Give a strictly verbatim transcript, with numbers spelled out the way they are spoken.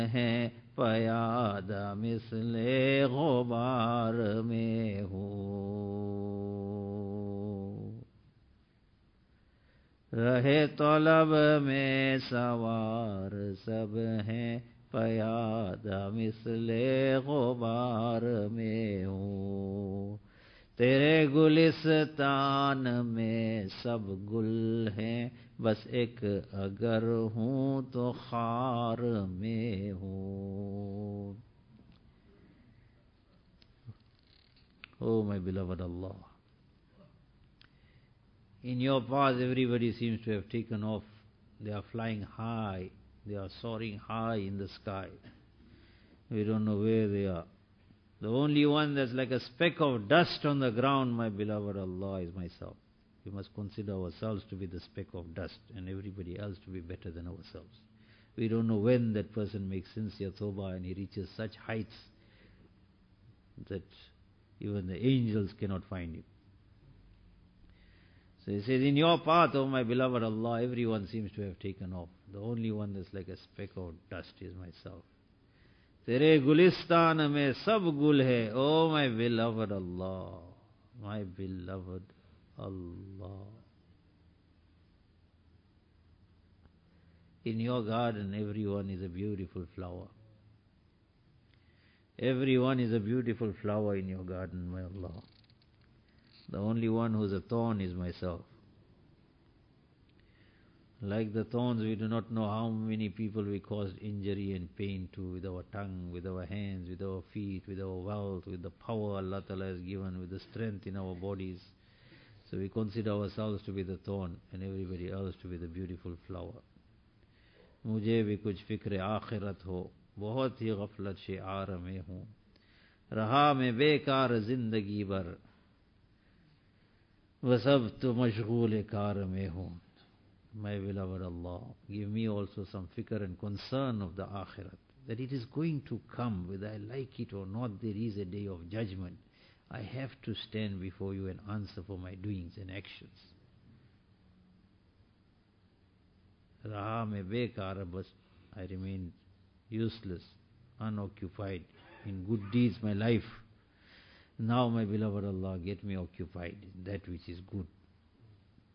हैं पयाद मिसले गुबार में हूँ रहे तलब में सवार सब हैं पयाद मिसले गुबार में हूँ तेरे गुलिस्तान में सब गुल हैं बस एक अगर हूँ तो खार में हूँ. Oh my beloved Allah, in your path everybody seems to have taken off. They are flying high, they are soaring high in the sky. We don't know where they are. The only one that's like a speck of dust on the ground, my beloved Allah, is myself. We must consider ourselves to be the speck of dust and everybody else to be better than ourselves. We don't know when that person makes sincere tawbah and he reaches such heights that even the angels cannot find him. So he says, in your path, oh my beloved Allah, everyone seems to have taken off. The only one that's like a speck of dust is myself. तेरे गुलिस्तान में सब गुल है, oh my beloved Allah, my beloved Allah. In your garden everyone is a beautiful flower. Everyone is a beautiful flower in your garden, my Allah. The only one who is a thorn is myself. Like the thorns, we do not know how many people we caused injury and pain to with our tongue, with our hands, with our feet, with our wealth, with the power Allah Ta'ala has given, with the strength in our bodies. So we consider ourselves to be the thorn and everybody else to be the beautiful flower. मुझे भी कुछ फिक्र आखिरत हो, बहुत ही गफलत शिआर में हूँ, रहा मैं बेकार जिंदगी भर, बस अब तो मशगूल कार में हूँ. My beloved Allah, give me also some fikr and concern of the akhirat, that it is going to come, whether I like it or not. There is a day of judgment. I have to stand before you and answer for my doings and actions. Raha mein bekar, bas I remain useless, unoccupied in good deeds my life. Now, my beloved Allah, get me occupied in that which is good.